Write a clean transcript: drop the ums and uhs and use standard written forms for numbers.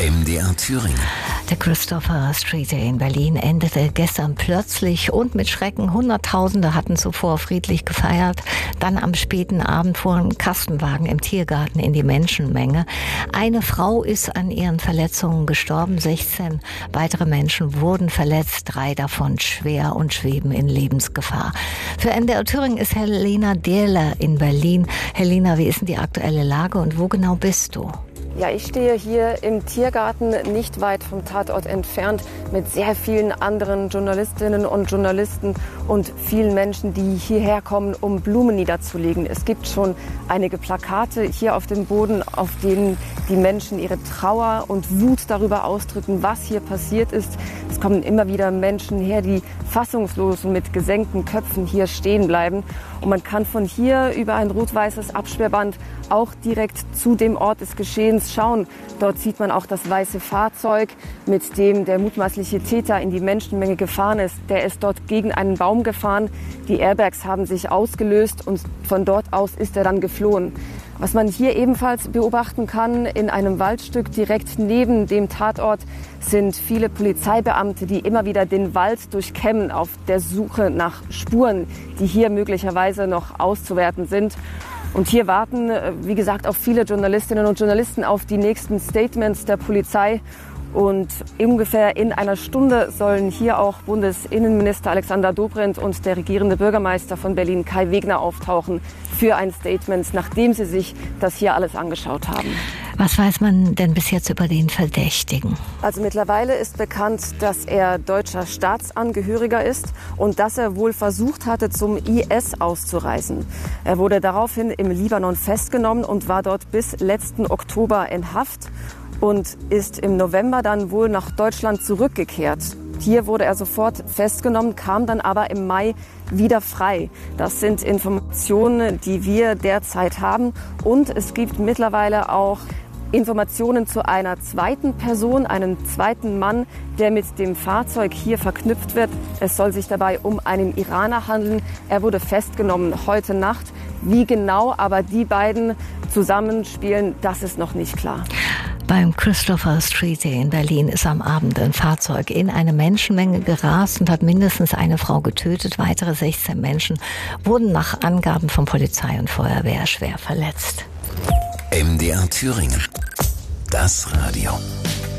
MDR Thüringen. Der Christopher Street Day in Berlin endete gestern plötzlich und mit Schrecken. Hunderttausende hatten zuvor friedlich gefeiert. Dann am späten Abend fuhren Kastenwagen im Tiergarten in die Menschenmenge. Eine Frau ist an ihren Verletzungen gestorben. 16 weitere Menschen wurden verletzt. 3 davon schwer und schweben in Lebensgefahr. Für MDR Thüringen ist Helena Dehler in Berlin. Helena, wie ist denn die aktuelle Lage und wo genau bist du? Ja, ich stehe hier im Tiergarten, nicht weit vom Tatort entfernt, mit sehr vielen anderen Journalistinnen und Journalisten und vielen Menschen, die hierher kommen, um Blumen niederzulegen. Es gibt schon einige Plakate hier auf dem Boden, auf denen die Menschen ihre Trauer und Wut darüber ausdrücken, was hier passiert ist. Es kommen immer wieder Menschen her, die fassungslos und mit gesenkten Köpfen hier stehen bleiben. Und man kann von hier über ein rot-weißes Absperrband auch direkt zu dem Ort des Geschehens schauen. Dort sieht man auch das weiße Fahrzeug, mit dem der mutmaßliche Täter in die Menschenmenge gefahren ist. Der ist dort gegen einen Baum gefahren. Die Airbags haben sich ausgelöst und von dort aus ist er dann geflohen. Was man hier ebenfalls beobachten kann, in einem Waldstück direkt neben dem Tatort sind viele Polizeibeamte, die immer wieder den Wald durchkämmen auf der Suche nach Spuren, die hier möglicherweise noch auszuwerten sind. Und hier warten, wie gesagt, auch viele Journalistinnen und Journalisten auf die nächsten Statements der Polizei. Und ungefähr in einer Stunde sollen hier auch Bundesinnenminister Alexander Dobrindt und der regierende Bürgermeister von Berlin Kai Wegner auftauchen für ein Statement, nachdem sie sich das hier alles angeschaut haben. Was weiß man denn bis jetzt über den Verdächtigen? Also mittlerweile ist bekannt, dass er deutscher Staatsangehöriger ist und dass er wohl versucht hatte, zum IS auszureisen. Er wurde daraufhin im Libanon festgenommen und war dort bis letzten Oktober in Haft und ist im November dann wohl nach Deutschland zurückgekehrt. Hier wurde er sofort festgenommen, kam dann aber im Mai wieder frei. Das sind Informationen, die wir derzeit haben. Und es gibt mittlerweile auch Informationen zu einer zweiten Person, einem zweiten Mann, der mit dem Fahrzeug hier verknüpft wird. Es soll sich dabei um einen Iraner handeln. Er wurde festgenommen heute Nacht. Wie genau aber die beiden zusammenspielen, das ist noch nicht klar. Beim Christopher Street Day in Berlin ist am Abend ein Fahrzeug in eine Menschenmenge gerast und hat mindestens eine Frau getötet. Weitere 16 Menschen wurden nach Angaben von Polizei und Feuerwehr schwer verletzt. MDR Thüringen. Das Radio.